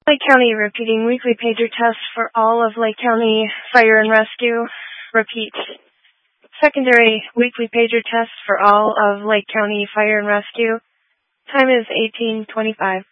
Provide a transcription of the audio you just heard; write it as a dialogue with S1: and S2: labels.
S1: Lake County repeating weekly pager test for all of Lake County Fire and Rescue. Repeat. Secondary weekly pager test for all of Lake County Fire and Rescue. Time is 18:25.